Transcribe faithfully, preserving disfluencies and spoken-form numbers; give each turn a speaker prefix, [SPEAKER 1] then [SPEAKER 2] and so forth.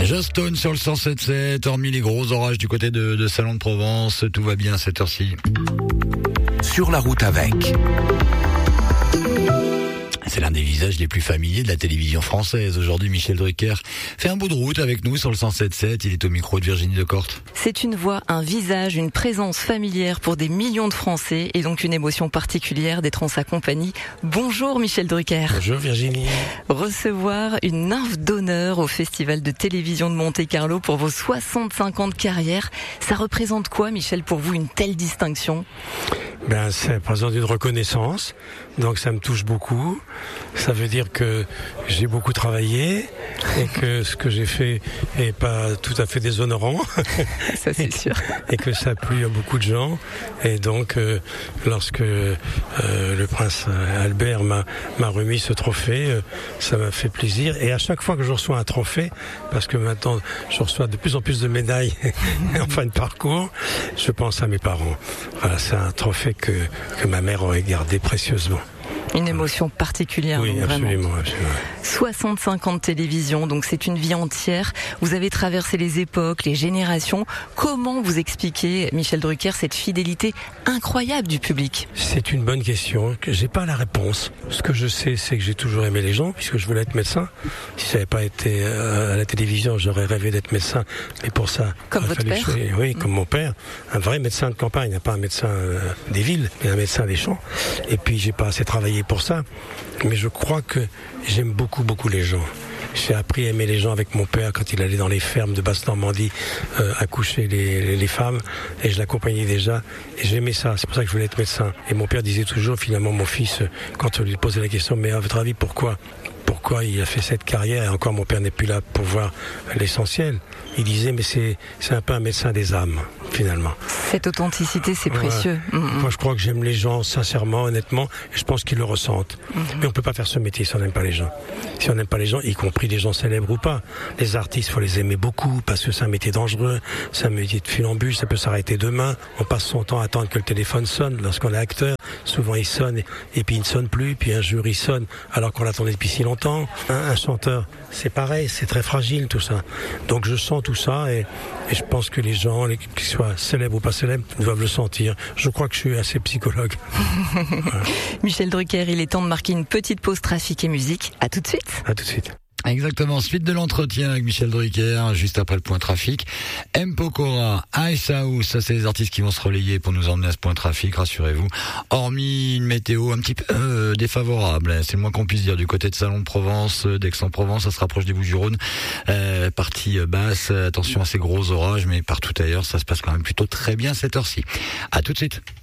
[SPEAKER 1] Joss Stone sur le cent sept sept, hormis les gros orages du côté de, de Salon de Provence, tout va bien à cette heure-ci.
[SPEAKER 2] Sur la route avec.
[SPEAKER 1] C'est l'un des visages les plus familiers de la télévision française. Aujourd'hui, Michel Drucker fait un bout de route avec nous sur le cent sept sept. Il est au micro de Virginie Decorte.
[SPEAKER 3] C'est une voix, un visage, une présence familière pour des millions de Français et donc une émotion particulière d'être en sa compagnie. Bonjour Michel Drucker.
[SPEAKER 4] Bonjour Virginie.
[SPEAKER 3] Recevoir une nymphe d'honneur au Festival de télévision de Monte-Carlo pour vos soixante-cinq ans de carrière, ça représente quoi Michel pour vous une telle distinction ?
[SPEAKER 4] Ben, ça représente une reconnaissance, donc ça me touche beaucoup. Ça veut dire que j'ai beaucoup travaillé et que ce que j'ai fait est pas tout à fait déshonorant.
[SPEAKER 3] Ça c'est sûr.
[SPEAKER 4] Et que ça a plu à beaucoup de gens. Et donc, euh, lorsque euh, le prince Albert m'a, m'a remis ce trophée, euh, ça m'a fait plaisir. Et à chaque fois que je reçois un trophée, parce que maintenant je reçois de plus en plus de médailles en fin de parcours, je pense à mes parents. Voilà, c'est un trophée que, que ma mère aurait gardé précieusement.
[SPEAKER 3] Une émotion particulière,
[SPEAKER 4] oui,
[SPEAKER 3] donc,
[SPEAKER 4] absolument,
[SPEAKER 3] vraiment.
[SPEAKER 4] absolument.
[SPEAKER 3] soixante-cinq ans de télévision, donc c'est une vie entière. Vous avez traversé les époques, les générations. Comment vous expliquez, Michel Drucker, cette fidélité incroyable du public ?
[SPEAKER 4] C'est une bonne question, que j'ai pas la réponse. Ce que je sais, c'est que j'ai toujours aimé les gens, puisque je voulais être médecin. Si ça n'avait pas été à la télévision, j'aurais rêvé d'être médecin. Et pour ça,
[SPEAKER 3] comme votre père ?
[SPEAKER 4] Je... Oui, mmh. Comme mon père, un vrai médecin de campagne, pas un médecin euh, des villes, mais un médecin des champs. Et puis j'ai pas assez travaillé pour ça, mais je crois que j'aime beaucoup beaucoup les gens. J'ai appris à aimer les gens avec mon père quand il allait dans les fermes de Basse-Normandie euh, accoucher les, les, les femmes, et je l'accompagnais déjà et j'aimais ça. C'est pour ça que je voulais être médecin. Et mon père disait toujours, finalement, mon fils, quand on lui posait la question, mais à votre avis pourquoi pourquoi il a fait cette carrière, et encore mon père n'est plus là pour voir l'essentiel, il disait mais c'est, c'est un peu un médecin des âmes finalement.
[SPEAKER 3] Cette authenticité, c'est précieux.
[SPEAKER 4] Ouais.
[SPEAKER 3] Mmh.
[SPEAKER 4] Moi je crois que j'aime les gens sincèrement, honnêtement, et je pense qu'ils le ressentent. Mmh. Mais on peut pas faire ce métier si on n'aime pas les gens. Si on n'aime pas les gens, y compris les gens célèbres ou pas. Les artistes, faut les aimer beaucoup parce que c'est un métier dangereux, c'est un métier de funambule, ça peut s'arrêter demain. On passe son temps à attendre que le téléphone sonne lorsqu'on est acteur. Souvent il sonne et, et puis il ne sonne plus, puis un jour il sonne alors qu'on l'attendait depuis si longtemps. Un, un chanteur, c'est pareil, c'est très fragile tout ça. Donc je sens tout ça et, et je pense que les gens, les, qu'ils soient célèbres ou pas célèbres, doivent le sentir. Je crois que je suis assez psychologue. Voilà.
[SPEAKER 3] Michel Drucker, il est temps de marquer une petite pause trafic et musique. À tout de suite.
[SPEAKER 4] À tout de suite.
[SPEAKER 1] Exactement, suite de l'entretien avec Michel Drucker, juste après le point trafic. M. Pokora, Ice House, ça c'est les artistes qui vont se relayer pour nous emmener à ce point trafic, rassurez-vous. Hormis une météo un petit peu euh, défavorable, c'est le moins qu'on puisse dire, du côté de Salon de Provence, d'Aix-en-Provence, ça se rapproche des Bouches-du-Rhône, euh, partie basse, attention à ces gros orages, mais partout ailleurs, ça se passe quand même plutôt très bien cette heure-ci. À tout de suite.